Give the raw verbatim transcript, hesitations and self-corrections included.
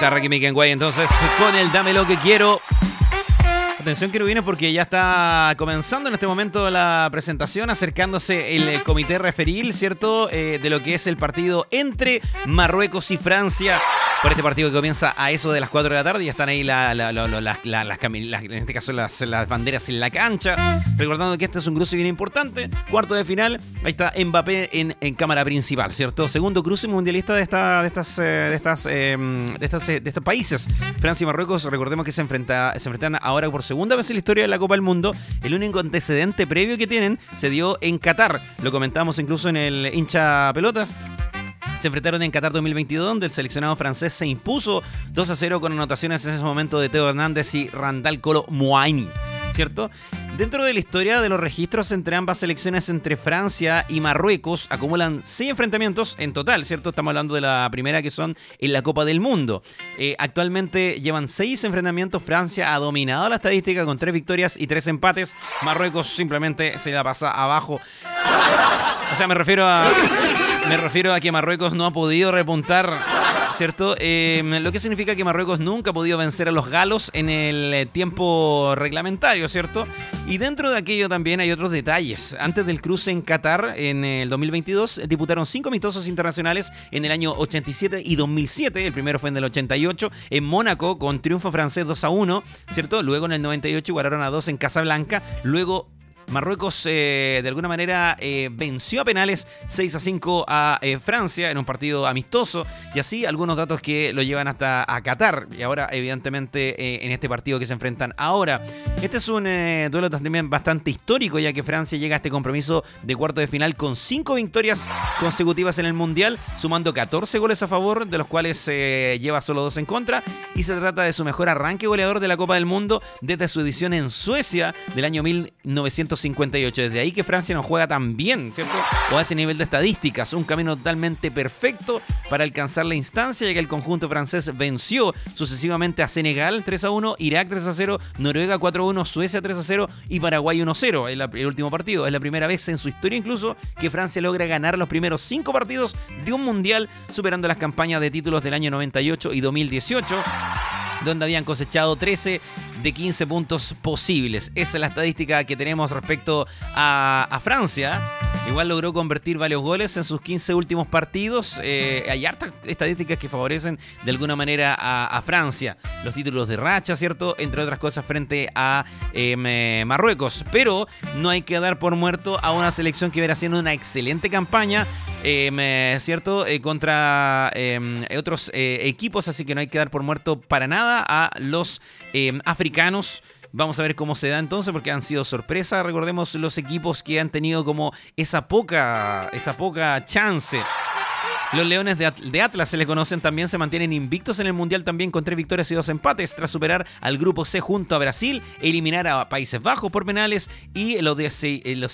está Rakim y Kenway entonces con el Dame lo que quiero. Atención que no viene porque ya está comenzando en este momento la presentación, acercándose el comité referil, ¿cierto? Eh, de lo que es el partido entre Marruecos y Francia. Por este partido que comienza a eso de las cuatro de la tarde. Ya están ahí la, la, la, la, las, la, las, las, en este caso las, las banderas en la cancha. Recordando que este es un cruce bien importante. Cuarto de final. Ahí está Mbappé en, en cámara principal, ¿cierto? Segundo cruce mundialista de, esta, de, estas, de, estas, eh, de, estas, de estos países. Francia y Marruecos, recordemos que se, enfrenta, se enfrentan ahora por segunda vez en la historia de la Copa del Mundo. El único antecedente previo que tienen se dio en Qatar. Lo comentamos incluso en el hincha pelotas. Se enfrentaron en Qatar dos mil veintidós, donde el seleccionado francés se impuso dos a cero con anotaciones en ese momento de Teo Hernández y Randal Kolo Muani, ¿cierto? Dentro de la historia de los registros entre ambas selecciones, entre Francia y Marruecos, acumulan seis enfrentamientos en total, ¿cierto? Estamos hablando de la primera, que son en la Copa del Mundo. Eh, actualmente llevan seis enfrentamientos. Francia ha dominado la estadística con tres victorias y tres empates. Marruecos simplemente se la pasa abajo. O sea, me refiero a... Me refiero a que Marruecos no ha podido repuntar, ¿cierto? Eh, lo que significa que Marruecos nunca ha podido vencer a los galos en el tiempo reglamentario, ¿cierto? Y dentro de aquello también hay otros detalles. Antes del cruce en Qatar, en el dos mil veintidós, disputaron cinco amistosos internacionales en el año ochenta y siete y dos mil siete. El primero fue en el ochenta y ocho, en Mónaco, con triunfo francés dos a uno, ¿cierto? Luego en el noventa y ocho igualaron a dos en Casablanca. Luego Marruecos eh, de alguna manera eh, venció a penales seis a cinco a eh, Francia en un partido amistoso, y así algunos datos que lo llevan hasta a Qatar, y ahora evidentemente eh, en este partido que se enfrentan ahora. Este es un eh, duelo también bastante histórico, ya que Francia llega a este compromiso de cuarto de final con cinco victorias consecutivas en el Mundial, sumando catorce goles a favor, de los cuales eh, lleva solo dos en contra, y se trata de su mejor arranque goleador de la Copa del Mundo desde su edición en Suecia del año mil novecientos cincuenta y ocho. Desde ahí que Francia no juega tan bien, ¿cierto? O a ese nivel de estadísticas. Un camino totalmente perfecto para alcanzar la instancia, ya que el conjunto francés venció sucesivamente a Senegal tres a uno, Irak tres a cero, Noruega cuatro a uno, Suecia tres a cero y Paraguay uno a cero. El, el último partido. Es la primera vez en su historia incluso que Francia logra ganar los primeros cinco partidos de un mundial, superando las campañas de títulos del año noventa y ocho y dos mil dieciocho, donde habían cosechado trece de quince puntos posibles. Esa es la estadística que tenemos respecto a, a Francia. Igual logró convertir varios goles en sus quince últimos partidos. Eh, hay hartas estadísticas que favorecen de alguna manera a, a Francia. Los títulos de racha, ¿cierto? Entre otras cosas frente a eh, Marruecos. Pero no hay que dar por muerto a una selección que viene haciendo una excelente campaña, eh, ¿cierto? Eh, contra eh, otros eh, equipos. Así que no hay que dar por muerto para nada a los eh, africanos. Vamos a ver cómo se da entonces, porque han sido sorpresa. Recordemos los equipos que han tenido como esa poca, esa poca chance. Los Leones de, At- de Atlas se les conocen, también se mantienen invictos en el Mundial también con tres victorias y dos empates tras superar al Grupo C junto a Brasil, eliminar a Países Bajos por penales, y los, de, los